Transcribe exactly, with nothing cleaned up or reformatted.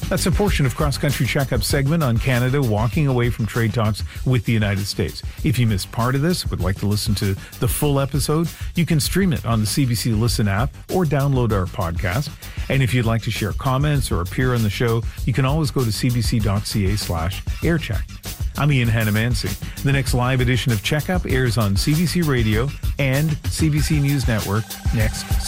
That's a portion of Cross Country Checkup segment on Canada walking away from trade talks with the United States. If you missed part of this, would like to listen to the full episode, you can stream it on the C B C Listen app or download our podcast. And if you'd like to share comments or appear on the show, you can always go to cbc.ca slash aircheck. I'm Ian Hanamansi. The next live edition of Checkup airs on C B C Radio and C B C News Network next